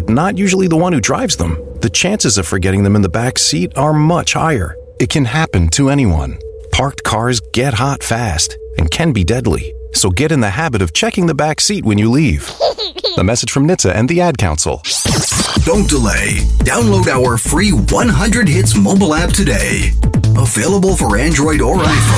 but not usually the one who drives them, the chances of forgetting them in the back seat are much higher. It can happen to anyone. Parked cars get hot fast and can be deadly, so get in the habit of checking the back seat when you leave. A message from NHTSA and the Ad Council. Don't delay. Download our free 100 Hits mobile app today. Available for Android or iPhone.